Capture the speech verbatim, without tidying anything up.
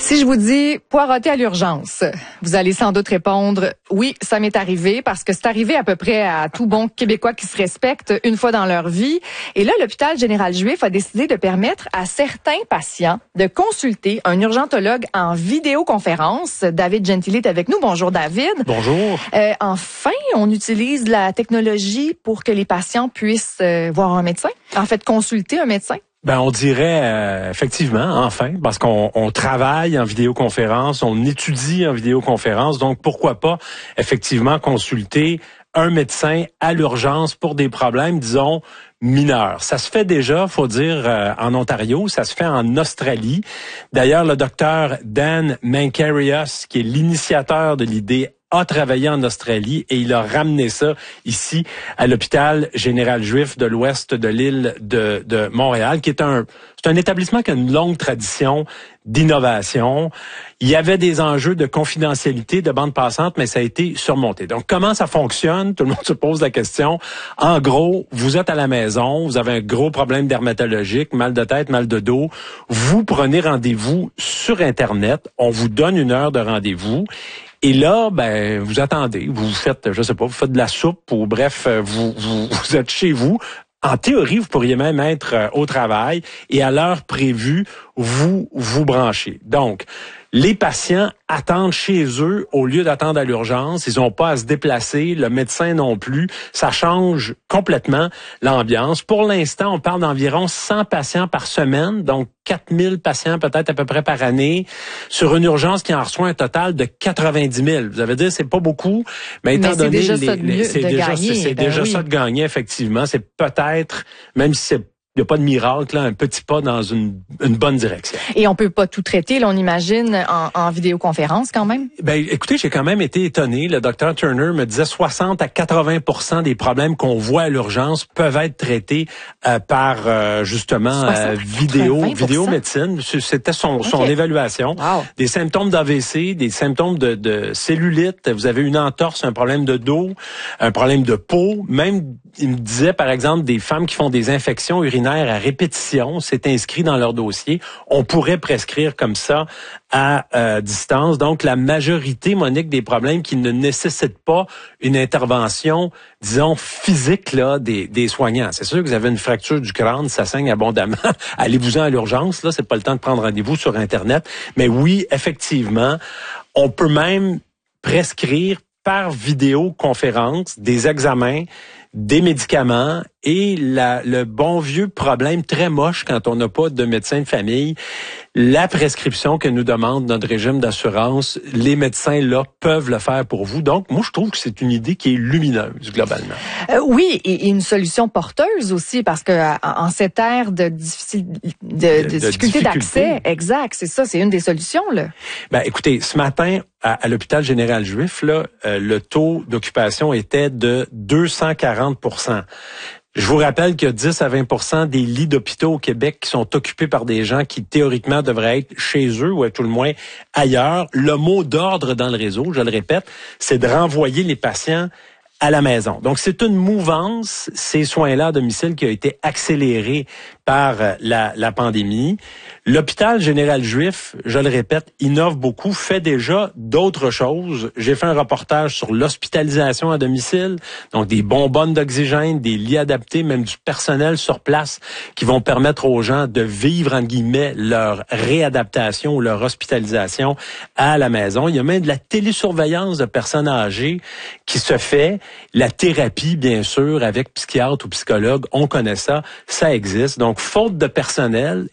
Si je vous dis poireauter à l'urgence, vous allez sans doute répondre « Oui, ça m'est arrivé » parce que c'est arrivé à peu près à tout bon Québécois qui se respecte une fois dans leur vie. Et là, l'hôpital général juif a décidé de permettre à certains patients de consulter un urgentologue en vidéoconférence. David Gentili est avec nous. Bonjour David. Bonjour. Euh, enfin, on utilise la technologie pour que les patients puissent euh, voir un médecin, en fait consulter un médecin. Ben on dirait euh, effectivement, enfin, parce qu'on on travaille en vidéoconférence, on étudie en vidéoconférence, donc pourquoi pas effectivement consulter un médecin à l'urgence pour des problèmes, disons, mineurs. Ça se fait déjà, faut dire, euh, en Ontario, ça se fait en Australie. D'ailleurs, le docteur Dan Mankarios, qui est l'initiateur de l'idée, a travaillé en Australie et il a ramené ça ici à l'hôpital général juif de l'ouest de l'île de, de Montréal, qui est un c'est un établissement qui a une longue tradition d'innovation. Il y avait des enjeux de confidentialité, de bande passante, mais ça a été surmonté. Donc, comment ça fonctionne? Tout le monde se pose la question. En gros, vous êtes à la maison, vous avez un gros problème dermatologique, mal de tête, mal de dos. Vous prenez rendez-vous sur Internet. On vous donne une heure de rendez-vous. Et là, ben, vous attendez, vous faites, je sais pas, vous faites de la soupe ou bref, vous, vous, vous êtes chez vous. En théorie, vous pourriez même être au travail et à l'heure prévue, vous vous branchez. Donc, les patients attendent chez eux au lieu d'attendre à l'urgence. Ils n'ont pas à se déplacer, le médecin non plus. Ça change complètement l'ambiance. Pour l'instant, on parle d'environ cent patients par semaine, donc quatre mille patients peut-être à peu près par année, sur une urgence qui en reçoit un total de quatre-vingt-dix mille. Vous avez dit, c'est pas beaucoup, mais étant mais donné... déjà les, ça de, les, c'est de déjà, gagner. c'est, c'est ben déjà oui. ça de gagner, effectivement. C'est peut-être, même si c'est il n'y a pas de miracle, là, un petit pas dans une, une bonne direction. Et on peut pas tout traiter, là, on imagine, en, en vidéoconférence quand même? Ben, écoutez, j'ai quand même été étonné. Le docteur Turner me disait soixante à quatre-vingts pour cent des problèmes qu'on voit à l'urgence peuvent être traités euh, par, euh, justement, euh, vidéo, vidéomédecine. C'était son, son okay. évaluation. Wow. Des symptômes d'A V C, des symptômes de, de cellulite. Vous avez une entorse, un problème de dos, un problème de peau. Même, il me disait, par exemple, des femmes qui font des infections urinaires à répétition, c'est inscrit dans leur dossier. On pourrait prescrire comme ça à euh, distance. Donc, la majorité, Monique, des problèmes qui ne nécessitent pas une intervention, disons, physique là des, des soignants. C'est sûr que vous avez une fracture du crâne, ça saigne abondamment. Allez-vous-en à l'urgence, là, c'est pas le temps de prendre rendez-vous sur Internet. Mais oui, effectivement, on peut même prescrire par vidéoconférence des examens, des médicaments et la, le bon vieux problème très moche quand on n'a pas de médecin de famille, la prescription que nous demande notre régime d'assurance, les médecins là peuvent le faire pour vous. Donc, moi, je trouve que c'est une idée qui est lumineuse, globalement. Euh, oui, et, et une solution porteuse aussi, parce que en cette ère de, difficile, de, de, de difficulté d'accès, exact, c'est ça, c'est une des solutions, là. Ben, écoutez, ce matin, à, à l'hôpital général juif, là, euh, le taux d'occupation était de deux cent quarante pour cent. Je vous rappelle qu'il y a dix à vingt pour cent des lits d'hôpitaux au Québec qui sont occupés par des gens qui, théoriquement, devraient être chez eux ou à tout le moins ailleurs. Le mot d'ordre dans le réseau, je le répète, c'est de renvoyer les patients à la maison. Donc, c'est une mouvance, ces soins-là à domicile, qui a été accélérée par la, la pandémie. L'hôpital général juif, je le répète, innove beaucoup, fait déjà d'autres choses. J'ai fait un reportage sur l'hospitalisation à domicile, donc des bonbonnes d'oxygène, des lits adaptés, même du personnel sur place qui vont permettre aux gens de vivre, entre guillemets, leur réadaptation ou leur hospitalisation à la maison. Il y a même de la télésurveillance de personnes âgées qui se fait. La thérapie, bien sûr, avec psychiatre ou psychologue, on connaît ça, ça existe. Donc, faute de personnel